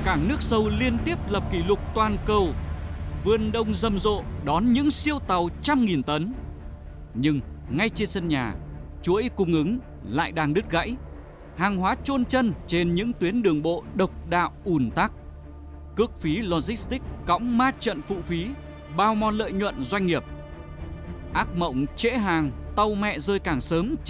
cảng nước sâu liên tiếp lập kỷ lục toàn cầu, vươn đông rầm rộ đón những siêu tàu trăm nghìn tấn. Nhưng ngay trên sân nhà, chuỗi cung ứng lại đang đứt gãy. Hàng hóa chôn chân trên những tuyến đường bộ độc đạo ùn tắc. Cước phí logistics cõng ma trận phụ phí, bao mòn lợi nhuận doanh nghiệp. Ác mộng trễ hàng, tàu mẹ rơi càng sớm